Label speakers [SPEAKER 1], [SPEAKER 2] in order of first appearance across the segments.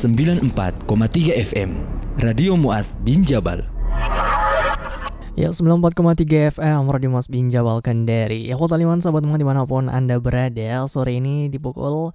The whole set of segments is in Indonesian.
[SPEAKER 1] 94,3 FM Radio Mu'adz bin Jabal.
[SPEAKER 2] Ya, 94,3 FM Radio Mu'adz bin Jabal Kendari. Ya, Khotaliman sahabat Mu'adz dimanapun Anda berada. Sore ini di pukul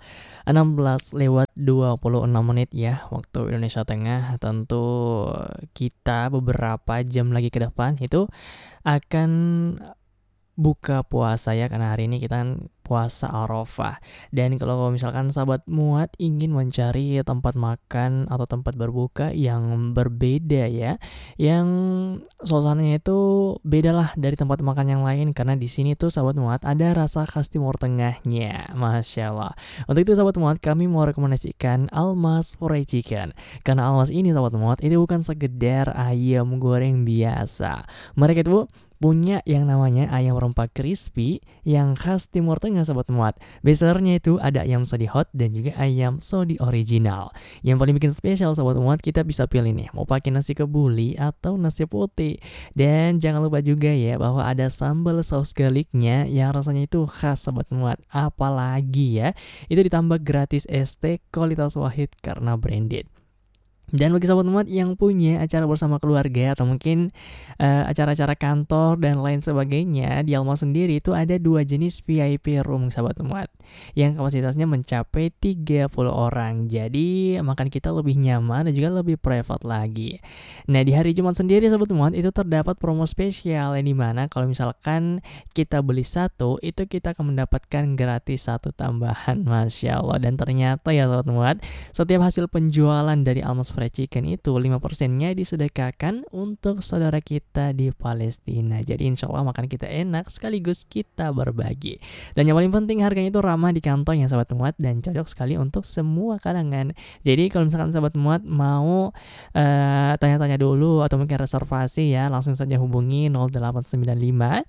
[SPEAKER 2] 16:26 ya, waktu Indonesia Tengah. Tentu kita beberapa jam lagi ke depan itu akan buka puasa ya, karena hari ini kita kan puasa Arafah. Dan kalau misalkan sahabat Mu'adz ingin mencari tempat makan atau tempat berbuka yang berbeda ya, yang suasananya itu beda lah dari tempat makan yang lain, karena di sini tuh sahabat Mu'adz ada rasa khas Timur Tengahnya, Masya Allah. Untuk itu sahabat Mu'adz, kami mau rekomendasikan Almas Fried Chicken. Karena Almas ini sahabat Mu'adz itu bukan sekedar ayam goreng biasa. Mereka itu punya yang namanya ayam rempah crispy yang khas Timur Tengah sahabat Mu'adz. Bestsellernya itu ada ayam sodi hot dan juga ayam sodi original. Yang paling bikin spesial sahabat Mu'adz, kita bisa pilih nih mau pakai nasi kebuli atau nasi putih. Dan jangan lupa juga ya bahwa ada sambal saus garlicnya yang rasanya itu khas sahabat Mu'adz. Apalagi ya, itu ditambah gratis ST kualitas wahid karena branded. Dan bagi sahabat Mu'adz yang punya acara bersama keluarga atau mungkin acara-acara kantor dan lain sebagainya, di Almas sendiri itu ada 2 jenis VIP room sahabat Mu'adz yang kapasitasnya mencapai 30 orang. Jadi makan kita lebih nyaman dan juga lebih private lagi. Nah, di hari Jumat sendiri sahabat Mu'adz itu terdapat promo spesial yang dimana kalau misalkan kita beli satu itu kita akan mendapatkan gratis satu tambahan. Masya Allah. Dan ternyata ya sahabat Mu'adz, setiap hasil penjualan dari Almas Fried Chicken itu 5%-nya disedekahkan untuk saudara kita di Palestina. Jadi insya Allah makan kita enak sekaligus kita berbagi. Dan yang paling penting harganya itu ramah di kantong ya sahabat Mu'adz dan cocok sekali untuk semua kalangan. Jadi kalau misalkan sahabat Mu'adz mau tanya-tanya dulu atau mungkin reservasi ya, langsung saja hubungi 0895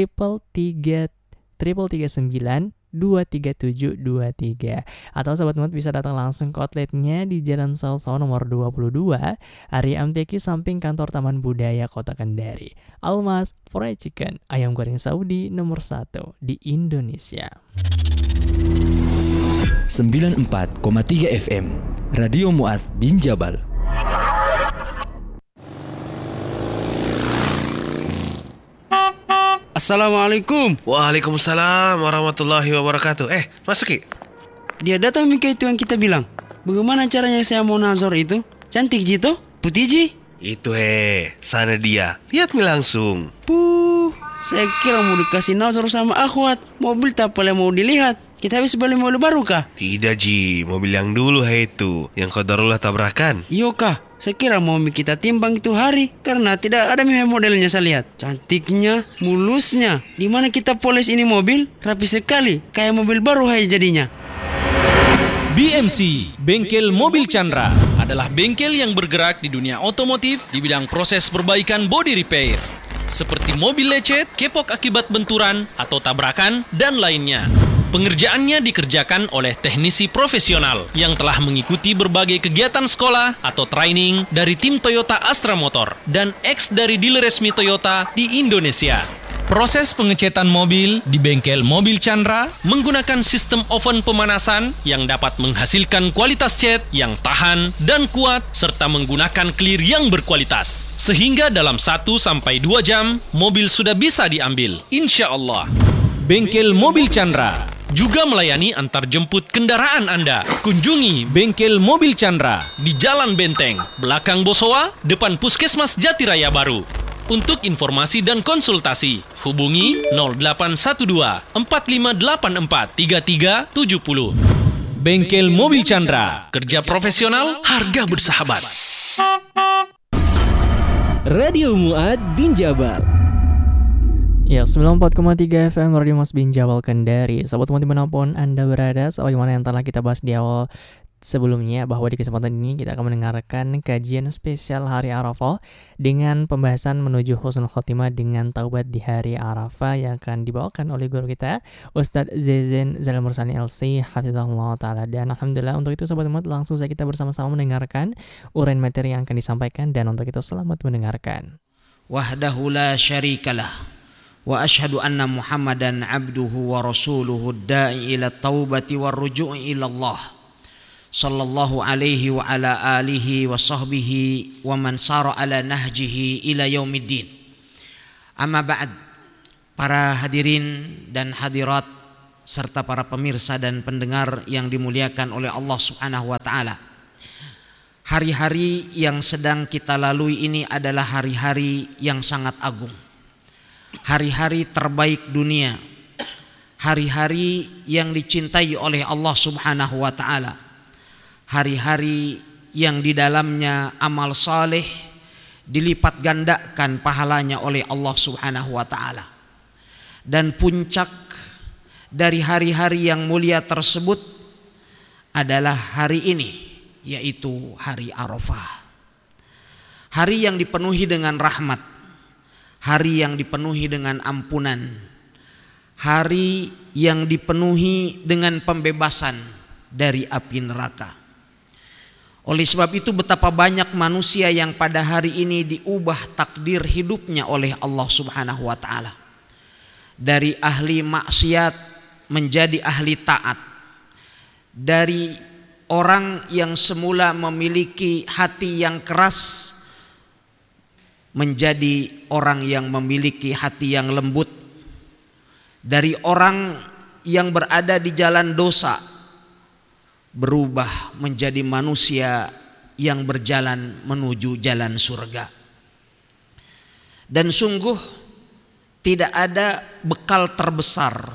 [SPEAKER 2] 339 23723 atau sahabat Mu'adz bisa datang langsung ke outletnya di Jalan Salso nomor 22 area MTQ samping kantor Taman Budaya Kota Kendari. Almas Fried Chicken, ayam goreng Saudi nomor 1 di Indonesia.
[SPEAKER 1] 94,3 FM Radio Mu'adz bin Jabal.
[SPEAKER 3] Assalamualaikum.
[SPEAKER 4] Waalaikumsalam warahmatullahi wabarakatuh. Masuk Ki.
[SPEAKER 3] Dia datang Mika itu yang kita bilang. Bagaimana caranya saya mau nazar itu? Cantik Jito? Putih Ji?
[SPEAKER 4] Itu sana dia. Lihat nih langsung.
[SPEAKER 3] Saya kira mau dikasih nazar sama akhwat. Mobil tak boleh mau dilihat. Kita habis beli mobil baru kah?
[SPEAKER 4] Tidak Ji, mobil yang dulu itu, yang qadarullah tabrakan.
[SPEAKER 3] Iyo kah? Saya kira mau kita timbang itu hari, karena tidak ada modelnya saya lihat. Cantiknya, mulusnya. Dimana kita polis ini mobil, rapi sekali, kayak mobil baru jadinya.
[SPEAKER 5] BMC, Bengkel Mobil Chandra, adalah bengkel yang bergerak di dunia otomotif di bidang proses perbaikan body repair. Seperti mobil lecet, kepok akibat benturan atau tabrakan, dan lainnya. Pengerjaannya dikerjakan oleh teknisi profesional yang telah mengikuti berbagai kegiatan sekolah atau training dari tim Toyota Astra Motor dan ex dari dealer resmi Toyota di Indonesia. Proses pengecetan mobil di Bengkel Mobil Chandra menggunakan sistem oven pemanasan yang dapat menghasilkan kualitas cat yang tahan dan kuat serta menggunakan clear yang berkualitas. Sehingga dalam 1-2 jam, mobil sudah bisa diambil. Insya Allah. Bengkel Mobil Chandra juga melayani antar jemput kendaraan Anda. Kunjungi Bengkel Mobil Chandra di Jalan Benteng, belakang Bosowa, depan Puskesmas Jatiraya Baru. Untuk informasi dan konsultasi, hubungi 0812 4584 3370. Bengkel Mobil Chandra, kerja profesional, harga bersahabat.
[SPEAKER 1] Radio Mu'adz bin Jabal.
[SPEAKER 2] Ya, 94,3 FM Radio Mu'adz bin Jabal Kendari. Sahabat Mu'adz dimanapun Anda berada, sebagaimana yang telah kita bahas di awal sebelumnya, bahwa di kesempatan ini kita akan mendengarkan kajian spesial Hari Arafah dengan pembahasan menuju husnul khotimah dengan taubat di Hari Arafah yang akan dibawakan oleh guru kita Ustadz Zezen Zalil Mursani LC Hafizahullah Ta'ala. Dan Alhamdulillah untuk itu sahabat Mu'adz, langsung saja kita bersama-sama mendengarkan uraian materi yang akan disampaikan, dan untuk itu selamat mendengarkan.
[SPEAKER 3] Wahdahu la syarikalah wa ashhadu anna Muhammadan abduhu wa rasuluhu da'i ila taubati wa ruju'i ila Allah.
[SPEAKER 6] sallallahu alaihi wa ala alihi wa sahbihi wa man sara ala nahjihi ila yaumiddin. Amma ba'd, para hadirin dan hadirat serta para pemirsa dan pendengar yang dimuliakan oleh Allah Subhanahu wa taala. Hari-hari yang sedang kita lalui ini adalah hari-hari yang sangat agung. Hari-hari terbaik dunia. Hari-hari yang dicintai oleh Allah Subhanahu wa taala. Hari-hari yang di dalamnya amal saleh dilipat gandakan pahalanya oleh Allah Subhanahu wa taala. Dan puncak dari hari-hari yang mulia tersebut adalah hari ini, yaitu hari Arafah. Hari yang dipenuhi dengan rahmat, hari yang dipenuhi dengan ampunan, hari yang dipenuhi dengan pembebasan dari api neraka. Oleh sebab itu betapa banyak manusia yang pada hari ini diubah takdir hidupnya oleh Allah Subhanahu wa taala. Dari ahli maksiat menjadi ahli taat. Dari orang yang semula memiliki hati yang keras menjadi orang yang memiliki hati yang lembut. Dari orang yang berada di jalan dosa berubah menjadi manusia yang berjalan menuju jalan surga. Dan sungguh tidak ada bekal terbesar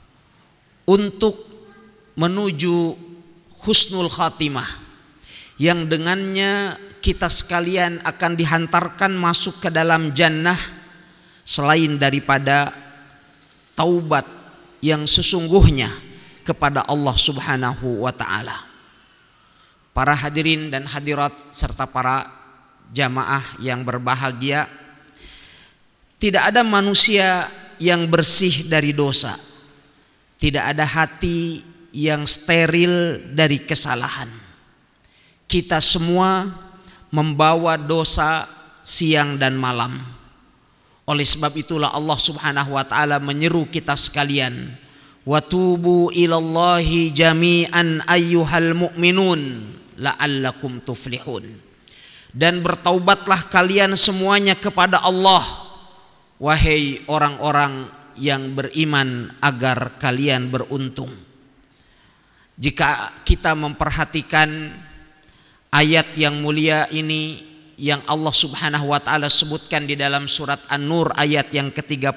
[SPEAKER 6] untuk menuju husnul khatimah yang dengannya kita sekalian akan dihantarkan masuk ke dalam jannah selain daripada taubat yang sesungguhnya kepada Allah Subhanahu wa taala. Para hadirin dan hadirat serta para jamaah yang berbahagia, tidak ada manusia yang bersih dari dosa. Tidak ada hati yang steril dari kesalahan. Kita semua membawa dosa siang dan malam. Oleh sebab itulah Allah Subhanahu wa taala menyeru kita sekalian, wa tubu ilallahi jami'an ayyuhal mu'minun la'allakum tuflihun. Dan bertaubatlah kalian semuanya kepada Allah, wahai orang-orang yang beriman, agar kalian beruntung. Jika kita memperhatikan ayat yang mulia ini yang Allah Subhanahu wa taala sebutkan di dalam surat An-Nur ayat yang ke-31,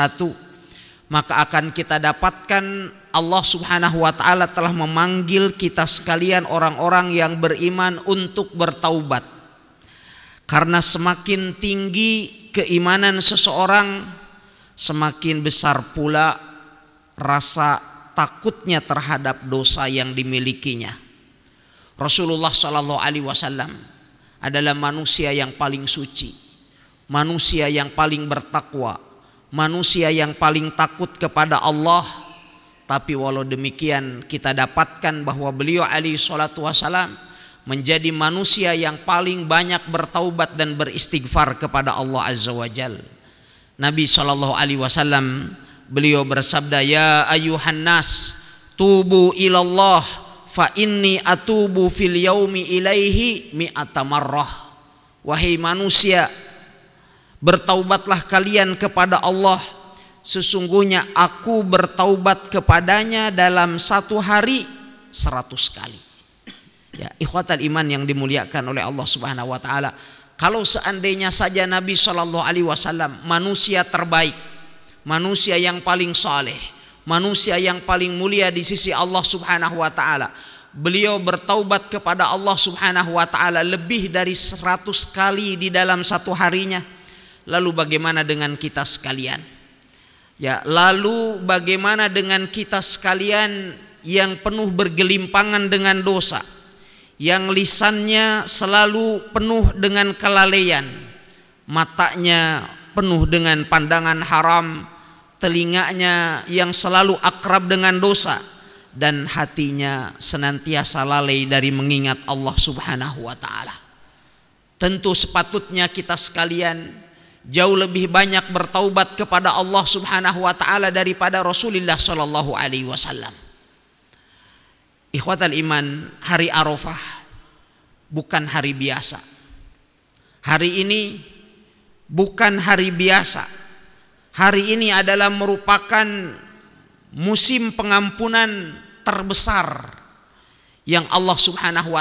[SPEAKER 6] maka akan kita dapatkan Allah Subhanahu wa taala telah memanggil kita sekalian orang-orang yang beriman untuk bertaubat. Karena semakin tinggi keimanan seseorang, semakin besar pula rasa takutnya terhadap dosa yang dimilikinya. Rasulullah sallallahu alaihi wasallam adalah manusia yang paling suci, manusia yang paling bertakwa, manusia yang paling takut kepada Allah. Tapi walau demikian kita dapatkan bahwa beliau alaihi salatu wasalam menjadi manusia yang paling banyak bertaubat dan beristighfar kepada Allah azza wa jal. Nabi sallallahu alaihi wasallam beliau bersabda, ya ayuhan nas tubu ilallah fa inni atubu fil yaumi ilaihi mi'ata marrah. Wahai manusia, bertaubatlah kalian kepada Allah, sesungguhnya aku bertaubat kepadanya dalam satu hari 100 kali. Ya, ikhwatal iman yang dimuliakan oleh Allah Subhanahu wa taala, kalau seandainya saja Nabi sallallahu alaihi wasallam manusia terbaik, manusia yang paling saleh, manusia yang paling mulia di sisi Allah Subhanahu wa taala, beliau bertaubat kepada Allah Subhanahu wa taala lebih dari 100 kali di dalam satu harinya. Lalu bagaimana dengan kita sekalian? Ya, lalu bagaimana dengan kita sekalian yang penuh bergelimpangan dengan dosa, yang lisannya selalu penuh dengan kelalaian, matanya penuh dengan pandangan haram, telinganya yang selalu akrab dengan dosa, dan hatinya senantiasa lalai dari mengingat Allah Subhanahu wa taala. Tentu sepatutnya kita sekalian jauh lebih banyak bertaubat kepada Allah Subhanahu wa taala daripada Rasulullah sallallahu alaihi wasallam. Ikhwatal iman, hari Arafah bukan hari biasa. Hari ini bukan hari biasa. Hari ini adalah merupakan musim pengampunan terbesar yang Allah Subhanahu wa